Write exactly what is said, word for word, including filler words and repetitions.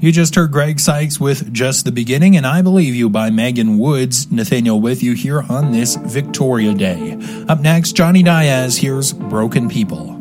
You just heard Greg Sykes with Just the Beginning and I Believe You by Megan Woods. Nathaniel with you here on this Victoria Day. Up next, Johnny Diaz. Here's Broken People.